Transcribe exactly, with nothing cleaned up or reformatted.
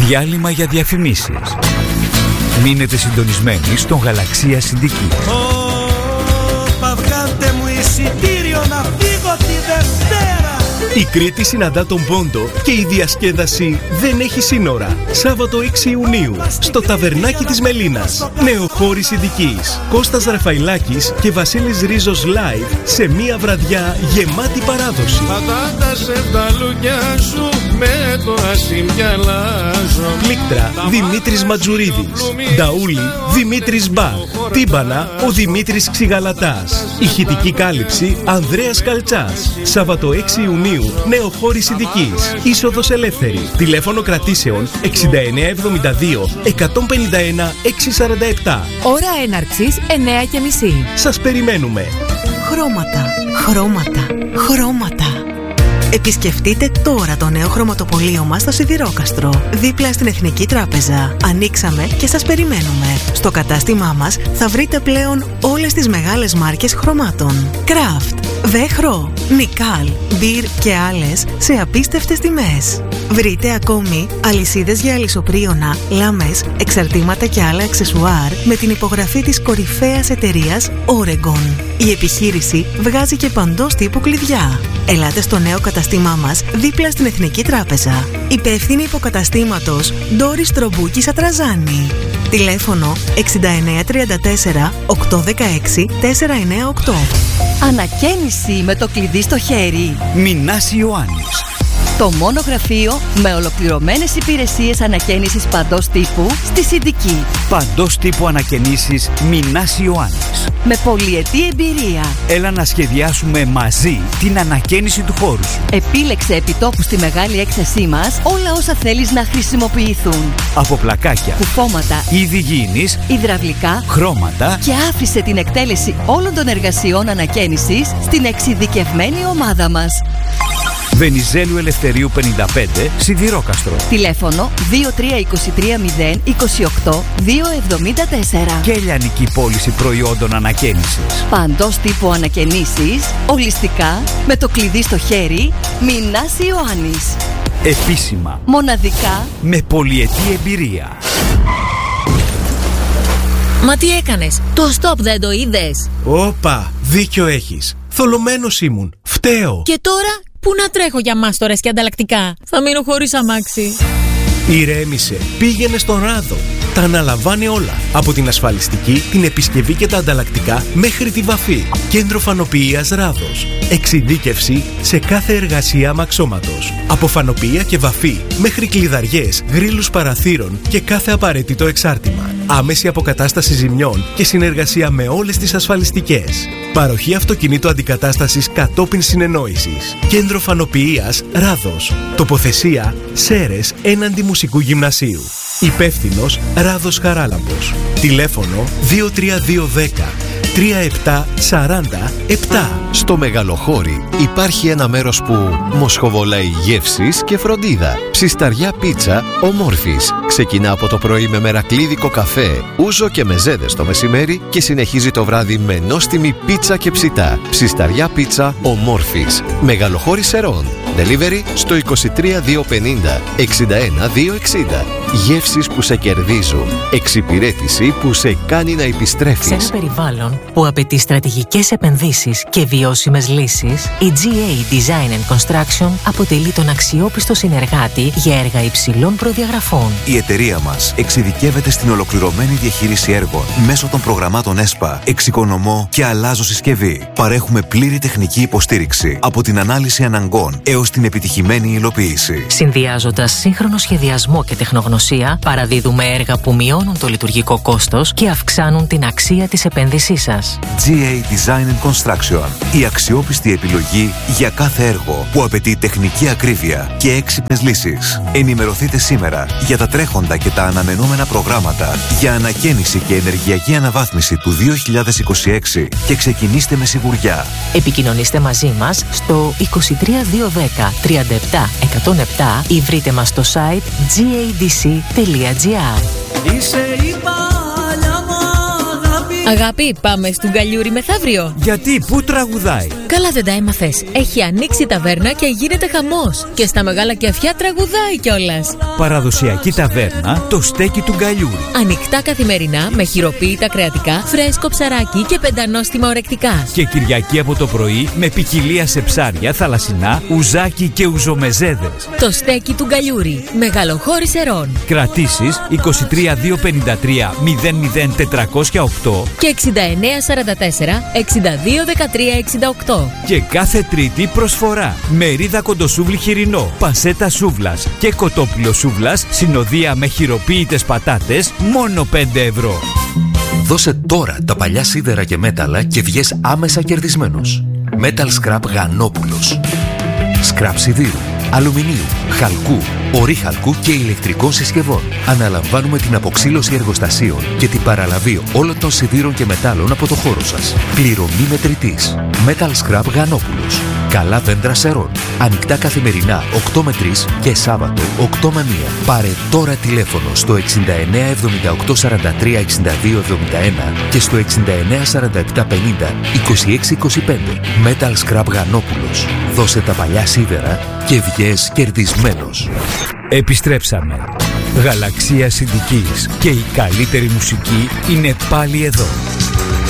Διάλειμμα για διαφημίσεις. Μείνετε συντονισμένοι στον Γαλαξία Συντική. Ωπα, βγάλτε μου εισιτήριο να φύγω τη Δευτέρα. Η Κρήτη συναντά τον Πόντο και η διασκέδαση δεν έχει σύνορα. Σάββατο έξι Ιουνίου, στο Ταβερνάκι της Μελίνας. Νεοχώρη Συντικής. Κώστας Ραφαηλάκης και Βασίλης Ρίζος live σε μία βραδιά γεμάτη παράδοση. Πατάτα σε τα λουκιά σου με το ασυμπιαλάζω. Πλήκτρα Δημήτρης Ματζουρίδης. Νταούλη Δημήτρης Μπαχ. Τύμπανα ο Δημήτρης Ξιγαλατάς. Ηχητική κάλυψη Ανδρέας Καλτσάς. Σάββατο έξι Ιουνίου, Νεοχώρη Συντικής. Είσοδος ελεύθερη. Τηλέφωνο κρατήσεων εξήντα εννέα εβδομήντα δύο εκατόν πενήντα ένα εξακόσια σαράντα επτά. Ώρα έναρξης εννέα και μισή. Σας περιμένουμε. Χρώματα, χρώματα, χρώματα. Επισκεφτείτε τώρα το νέο χρωματοπωλείο μας στο Σιδηρόκαστρο, δίπλα στην Εθνική Τράπεζα. Ανοίξαμε και σας περιμένουμε. Στο κατάστημά μας θα βρείτε πλέον όλες τις μεγάλες μάρκες χρωμάτων. Craft, Βέχρο, Νικάλ, Μπιρ και άλλες σε απίστευτες τιμές. Βρείτε ακόμη αλυσίδες για αλυσοπρίωνα, λάμες, εξαρτήματα και άλλα αξεσουάρ με την υπογραφή της κορυφαίας εταιρείας Oregon. Η επιχείρηση βγάζει και παντός τύπου κλειδιά. Ελάτε στο νέο καταστήμά μας δίπλα στην Εθνική Τράπεζα. Υπεύθυνη υποκαταστήματος Ντόρις Τρομπούκη Σατραζάνη. Τηλέφωνο εξήντα εννέα τριάντα τέσσερα οκτακόσια δεκαέξι τετρακόσια ενενήντα οκτώ. Ανακαίνιση με το κλειδί στο χέρι. Μινάς Ιωάννης. Το μόνο γραφείο με ολοκληρωμένες υπηρεσίες ανακαίνισης παντός τύπου στη Συντική. Παντός τύπου ανακαινήσεις Μινάς Ιωάννης. Με πολυετή εμπειρία. Έλα να σχεδιάσουμε μαζί την ανακαίνιση του χώρου σου. Επίλεξε επιτόπου στη μεγάλη έκθεσή μας όλα όσα θέλεις να χρησιμοποιηθούν. Από πλακάκια, κουφώματα, είδη γήινης, υδραυλικά, χρώματα και άφησε την εκτέλεση όλων των εργασιών ανακαίνισης στην εξειδικευμένη ομάδα μας. Βενιζέλου Ελευθερίου πενήντα πέντε, Σιδηρόκαστρο. Τηλέφωνο δύο τρία δύο τρία μηδέν είκοσι οκτώ δύο εβδομήντα τέσσερα. Και λιανική πώληση προϊόντων ανακαίνισης. Παντός τύπου ανακαινήσεις, ολιστικά, με το κλειδί στο χέρι, Μινάς Ιωάννης. Επίσημα. Μοναδικά. Με πολυετή εμπειρία. Μα τι έκανες? Το stop δεν το είδες? Όπα, δίκιο έχεις. Θολωμένος ήμουν. Φταίω. Και τώρα πού να τρέχω για μάστορες και ανταλλακτικά? Θα μείνω χωρίς αμάξι. Ηρέμησε. Πήγαινε στον Ράδο. Τα αναλαμβάνει όλα. Από την ασφαλιστική, την επισκευή και τα ανταλλακτικά μέχρι τη βαφή. Κέντρο Φανοποιείας Ράδος. Εξειδίκευση σε κάθε εργασία αμαξώματος. Από φανοποιεία και βαφή μέχρι κλειδαριές, γρίλους παραθύρων και κάθε απαραίτητο εξάρτημα. Άμεση αποκατάσταση ζημιών και συνεργασία με όλες τις ασφαλιστικές. Παροχή αυτοκινήτου αντικατάστασης κατόπιν συνεννόησης. Κέντρο Φανοποιείας Ράδος. Τοποθεσία Σέρες έναντι Μουσικού Γυμνασίου. Υπεύθυνος Ράδος Χαράλαμπος. Τηλέφωνο δύο τρία δύο ένα μηδέν τρία επτά σαράντα επτά. Στο Μεγαλοχώρι υπάρχει ένα μέρος που μοσχοβολάει γεύσεις και φροντίδα. Ψισταριά πίτσα Ομόρφης. Ξεκινά από το πρωί με μερακλίδικο καφέ, ούζο και μεζέδες το μεσημέρι και συνεχίζει το βράδυ με νόστιμη πίτσα και ψητά. Ψισταριά πίτσα Ομόρφης. Μεγαλοχώρι Σερών. Delivery στο είκοσι τρία διακόσια πενήντα εξήντα ένα διακόσια εξήντα. Γεύσεις που σε κερδίζουν. Εξυπηρέτηση που σε κάνει να επιστρέφεις. Σε ένα περιβάλλον που απαιτεί στρατηγικές επενδύσεις και βιώσιμες λύσεις, η τζι έι Design and Construction αποτελεί τον αξιόπιστο συνεργάτη για έργα υψηλών προδιαγραφών. Η εταιρεία μας εξειδικεύεται στην ολοκληρωμένη διαχείριση έργων μέσω των προγραμμάτων ΕΣΠΑ, εξοικονομώ και αλλάζω συσκευή. Παρέχουμε πλήρη τεχνική υποστήριξη από την ανάλυση αναγκών έως την επιτυχημένη υλοποίηση. Συνδυάζοντας σύγχρονο σχεδιασμό και τεχνογνωσία, παραδίδουμε έργα που μειώνουν το λειτουργικό κόστος και αυξάνουν την αξία της επένδυσής σας. τζι έι Design and Construction. Η αξιόπιστη επιλογή για κάθε έργο που απαιτεί τεχνική ακρίβεια και έξυπνες λύσεις. Ενημερωθείτε σήμερα για τα τρέχοντα και τα αναμενόμενα προγράμματα για ανακαίνιση και ενεργειακή αναβάθμιση του δύο χιλιάδες είκοσι έξι και ξεκινήστε με σιγουριά. Επικοινωνήστε μαζί μας στο είκοσι τρία διακόσια δέκα τριάντα επτά εκατόν επτά ή βρείτε μας στο site τζι έι ντι σι τελεία τζι άρ. Αγάπη, πάμε στον Γκαλιούρι μεθαύριο. Γιατί, πού τραγουδάει? Καλά δεν τα έμαθες. Έχει ανοίξει η ταβέρνα και γίνεται χαμός. Και στα μεγάλα κεφιά τραγουδάει κιόλας. Παραδοσιακή ταβέρνα, το στέκι του Γκαλιούρη. Ανοιχτά καθημερινά με χειροποίητα κρεατικά, φρέσκο ψαράκι και πεντανόστιμα ορεκτικά. Και Κυριακή από το πρωί με ποικιλία σε ψάρια, θαλασσινά, ουζάκι και ουζομεζέδες. Το στέκι του Γκαλιούρη. Μεγαλοχώρη Ερών. Κρατήσεις είκοσι τρία δύο πενήντα τρία μηδέν μηδέν τετρακόσια οκτώ και εξήντα εννέα σαράντα τέσσερα εξήντα δύο δεκατρία εξήντα οκτώ. Και κάθε Τρίτη προσφορά. Μερίδα κοντοσούβλι χοιρινό, πασέτα σούβλας και κοτόπουλο σούβλας, συνοδεία με χειροποίητες πατάτες, μόνο πέντε ευρώ. Δώσε τώρα τα παλιά σίδερα και μέταλλα και βγες άμεσα κερδισμένος. Metal Scrap Γανόπουλος. Σκραπ σιδήρου, αλουμινίου, χαλκού, ορύχαλκου και ηλεκτρικών συσκευών. Αναλαμβάνουμε την αποξήλωση εργοστασίων και την παραλαβή όλων των σιδήρων και μετάλλων από το χώρο σας. Πληρωμή μετρητής. Metal Scrap Γανόπουλος. Καλά δέντρα Σερών. Ανοιχτά καθημερινά οκτώ με τρεις και Σάββατο οκτώ με μία. Πάρε τώρα τηλέφωνο στο εξήντα εννέα εβδομήντα οκτώ σαράντα τρία εξήντα δύο εβδομήντα ένα και στο εξήντα εννέα σαράντα επτά πενήντα είκοσι έξι είκοσι πέντε. Metal Scrap Γανόπουλος. Δώσε τα παλιά σίδερα και βγες κερδισμένος. Επιστρέψαμε. Γαλαξία Συνδικής και η καλύτερη μουσική είναι πάλι εδώ.